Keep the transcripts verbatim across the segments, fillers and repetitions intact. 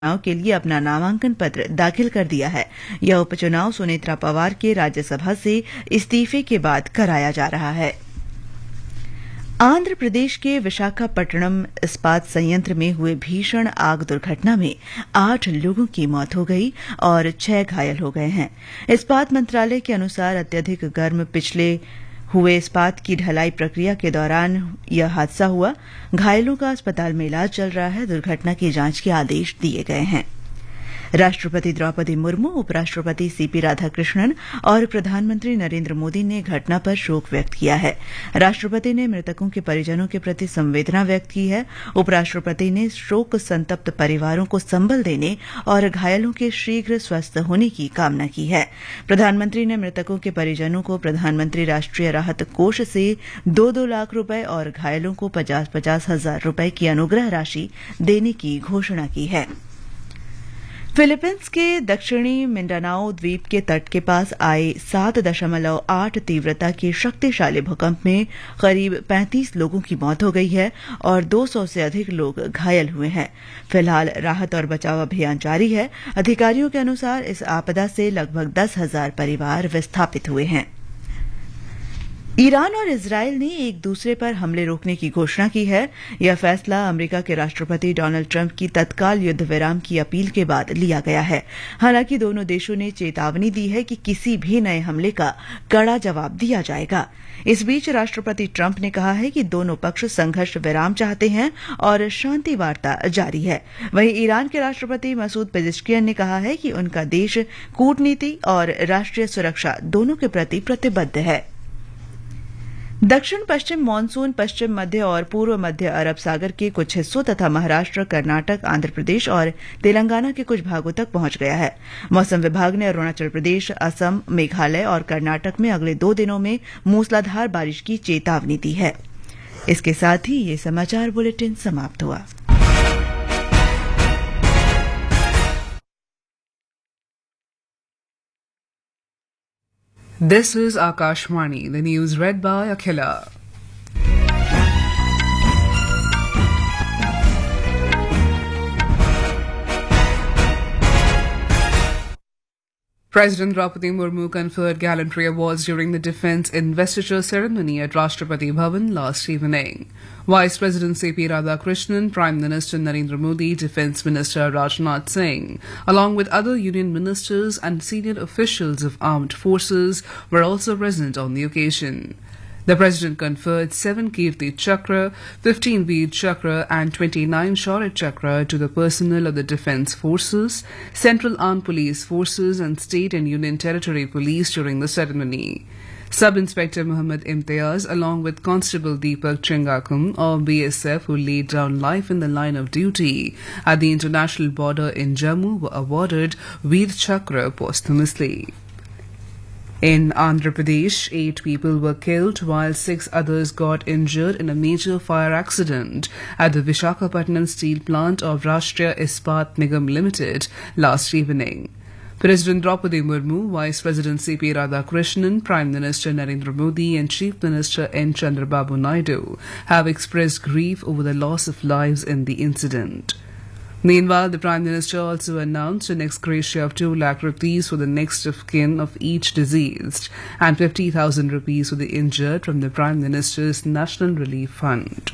चुनाव के लिए अपना नामांकन पत्र दाखिल कर दिया है। यह उपचुनाव सुनेत्रा पवार के राज्यसभा से इस्तीफे के बाद कराया जा रहा है। आंध्र प्रदेश के विशाखापट्टनम इस्पात संयंत्र में हुए भीषण आग दुर्घटना में आठ लोगों की मौत हो गई और छह घायल हो गए हैं। इस्पात मंत्रालय के अनुसार अत्यधिक गर्म पिछले हुए इस्पात की ढलाई प्रक्रिया के दौरान यह हादसा हुआ। घायलों का अस्पताल में इलाज चल रहा है। दुर्घटना की जांच के आदेश दिए गए हैं। राष्ट्रपति द्रौपदी मुर्मू, उपराष्ट्रपति सीपी राधाकृष्णन और प्रधानमंत्री नरेंद्र मोदी ने घटना पर शोक व्यक्त किया है। राष्ट्रपति ने मृतकों के परिजनों के प्रति संवेदना व्यक्त की है। उपराष्ट्रपति ने शोक संतप्त परिवारों को संबल देने और घायलों के शीघ्र स्वस्थ होने की कामना की है। प्रधानमंत्री ने मृतकों के परिजनों को प्रधानमंत्री राष्ट्रीय राहत कोष से दो दो लाख रुपए और घायलों को पचास पचास हजार रुपए की अनुग्रह राशि देने की घोषणा की है। फिलीपींस के दक्षिणी मिंडानाओ द्वीप के तट के पास आए सात दशमलव आठ तीव्रता के शक्तिशाली भूकंप में करीब पैंतीस लोगों की मौत हो गई है और दो सौ से अधिक लोग घायल हुए हैं। फिलहाल राहत और बचाव अभियान जारी है। अधिकारियों के अनुसार इस आपदा से लगभग दस हजार परिवार विस्थापित हुए हैं। ईरान और इजरायल ने एक दूसरे पर हमले रोकने की घोषणा की है। यह फैसला अमेरिका के राष्ट्रपति डोनाल्ड ट्रंप की तत्काल युद्ध विराम की अपील के बाद लिया गया है। हालांकि दोनों देशों ने चेतावनी दी है कि किसी भी नए हमले का कड़ा जवाब दिया जाएगा। इस बीच राष्ट्रपति ट्रंप ने कहा है कि दोनों पक्ष संघर्ष विराम चाहते हैं और शांति वार्ता जारी है। वहीं ईरान के राष्ट्रपति मसूद पेजेश्कियन ने कहा है कि उनका देश कूटनीति और राष्ट्रीय सुरक्षा दोनों के प्रति प्रतिबद्ध है। दक्षिण पश्चिम मानसून पश्चिम मध्य और पूर्व मध्य अरब सागर के कुछ हिस्सों तथा महाराष्ट्र, कर्नाटक, आंध्र प्रदेश और तेलंगाना के कुछ भागों तक पहुंच गया है। मौसम विभाग ने अरुणाचल प्रदेश, असम, मेघालय और कर्नाटक में अगले दो दिनों में मूसलाधार बारिश की चेतावनी दी है। इसके साथ ही ये समाचार बुलेटिन समाप्त हुआ। This is Akashvani, the news read by Akhila. President Draupadi Murmu conferred gallantry awards during the defence investiture ceremony at Rashtrapati Bhavan last evening. Vice President C P Radhakrishnan, Prime Minister Narendra Modi, Defence Minister Rajnath Singh, along with other union ministers and senior officials of armed forces were also present on the occasion. The President conferred seven Kirti Chakra, fifteen Veer Chakra and twenty-nine Shauर्य Chakra to the personnel of the Defence Forces, Central Armed Police Forces and State and Union Territory Police during the ceremony. Sub-Inspector Muhammad Imtiaz, along with Constable Deepak Chengakum of B S F, who laid down life in the line of duty at the international border in Jammu, were awarded Veer Chakra posthumously. In Andhra Pradesh, eight people were killed while six others got injured in a major fire accident at the Visakhapatnam steel plant of Rashtriya Ispat Nigam Limited last evening. President Draupadi Murmu, Vice President C P Radhakrishnan, Prime Minister Narendra Modi and Chief Minister N. Chandrababu Naidu have expressed grief over the loss of lives in the incident. Meanwhile, the Prime Minister also announced an ex gratia of two lakh rupees for the next of kin of each deceased and fifty thousand rupees for the injured from the Prime Minister's National Relief Fund.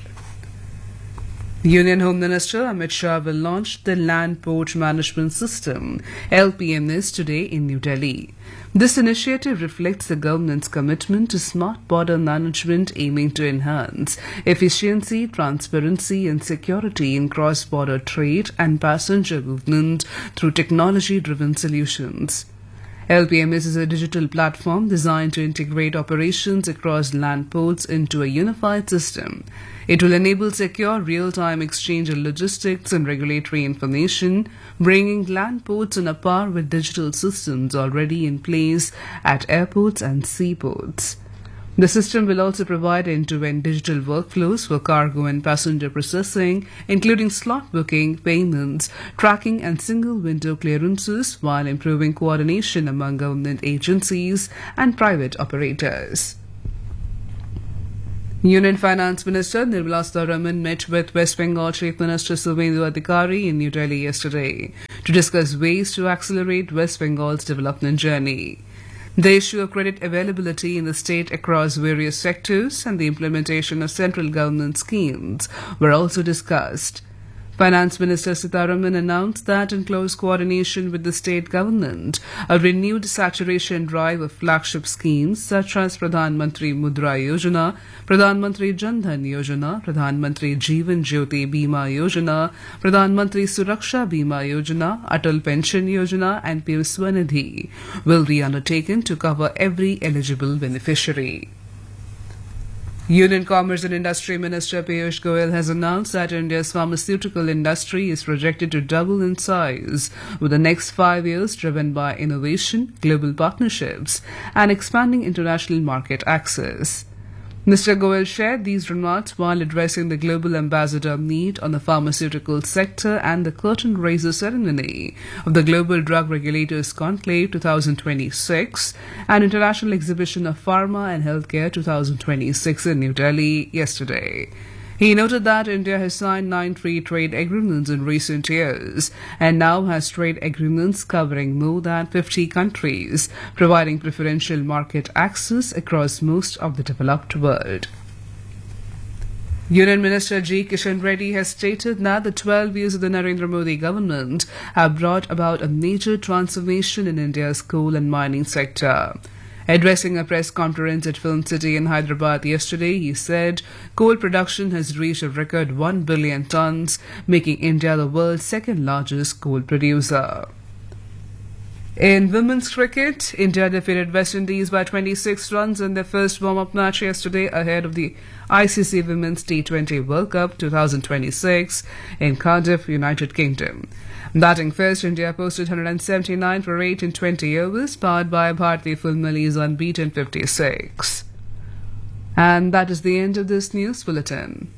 Union Home Minister Amit Shah will launch the Land Port Management System L P M S today in New Delhi. This initiative reflects the government's commitment to smart border management, aiming to enhance efficiency, transparency and security in cross-border trade and passenger movement through technology-driven solutions. L P M S is a digital platform designed to integrate operations across land ports into a unified system. It will enable secure real-time exchange of logistics and regulatory information, bringing land ports on a par with digital systems already in place at airports and seaports. The system will also provide end-to-end digital workflows for cargo and passenger processing, including slot booking, payments, tracking and single-window clearances, while improving coordination among government agencies and private operators. Union Finance Minister Nirmala Sitharaman met with West Bengal Chief Minister Subhendu Adhikari in New Delhi yesterday to discuss ways to accelerate West Bengal's development journey. The issue of credit availability in the state across various sectors and the implementation of central government schemes were also discussed. Finance Minister Sitharaman announced that in close coordination with the state government, a renewed saturation drive of flagship schemes such as Pradhan Mantri Mudra Yojana, Pradhan Mantri Jan Dhan Yojana, Pradhan Mantri Jeevan Jyoti Bima Yojana, Pradhan Mantri Suraksha Bima Yojana, Atal Pension Yojana and P M Swanidhi will be undertaken to cover every eligible beneficiary. Union Commerce and Industry Minister Piyush Goyal has announced that India's pharmaceutical industry is projected to double in size over the next five years, driven by innovation, global partnerships, and expanding international market access. Mister Goyal shared these remarks while addressing the Global Ambassador Meet on the pharmaceutical sector and the curtain raiser ceremony of the Global Drug Regulators Conclave twenty twenty-six and International Exhibition of Pharma and Healthcare twenty twenty-six in New Delhi yesterday. He noted that India has signed nine free trade agreements in recent years and now has trade agreements covering more than fifty countries, providing preferential market access across most of the developed world. Union Minister G. Kishan Reddy has stated that the twelve years of the Narendra Modi government have brought about a major transformation in India's coal and mining sector. Addressing a press conference at Film City in Hyderabad yesterday, he said coal production has reached a record one billion tons, making India the world's second largest coal producer. In women's cricket, India defeated West Indies by twenty-six runs in their first warm-up match yesterday ahead of the I C C Women's T twenty World Cup twenty twenty-six in Cardiff, United Kingdom. Batting first, India posted one hundred seventy-nine for eight in twenty overs, powered by Bharti Fulmali's unbeaten fifty-six. And that is the end of this news bulletin.